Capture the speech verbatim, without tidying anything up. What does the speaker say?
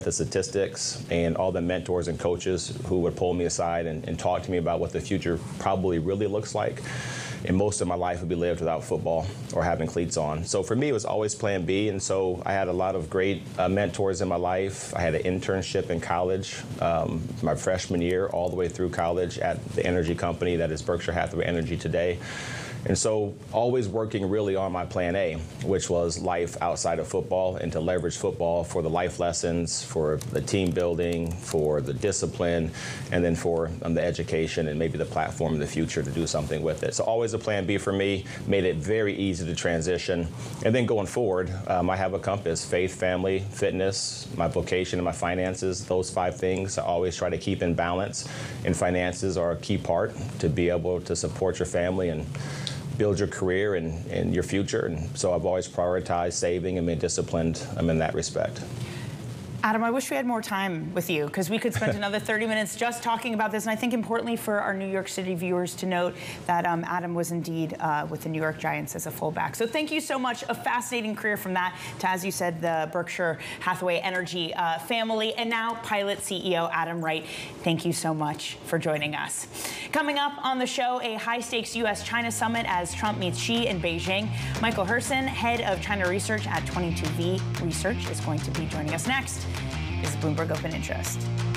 The statistics and all the mentors and coaches who would pull me aside and, and talk to me about what the future probably really looks like. And most of my life would be lived without football or having cleats on. So for me, it was always plan B. And so I had a lot of great uh, mentors in my life. I had an internship in college, um, my freshman year, all the way through college at the energy company that is Berkshire Hathaway Energy today. And so always working really on my plan A, which was life outside of football, and to leverage football for the life lessons, for the team building, for the discipline, and then for um, the education and maybe the platform in the future to do something with it. So always a plan B for me, made it very easy to transition. And then going forward, um, I have a compass: faith, family, fitness, my vocation, and my finances. Those five things I always try to keep in balance. And finances are a key part to be able to support your family and build your career and, and your future. And so I've always prioritized saving and been disciplined um, in that respect. Adam, I wish we had more time with you, because we could spend another thirty minutes just talking about this. And I think importantly for our New York City viewers to note that um, Adam was indeed uh, with the New York Giants as a fullback. So thank you so much. A fascinating career from that to, as you said, the Berkshire Hathaway Energy uh, family, and now Pilot C E O Adam Wright. Thank you so much for joining us. Coming up on the show, a high-stakes U S China summit as Trump meets Xi in Beijing. Michael Herson, head of China research at twenty-two V Research, is going to be joining us next. This is Bloomberg Open Interest.